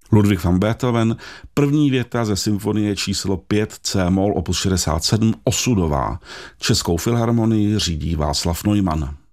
Ludwig van Beethoven, první věta ze symfonie číslo 5 C-moll opus 67 Osudová. Českou filharmonii řídí Václav Neumann.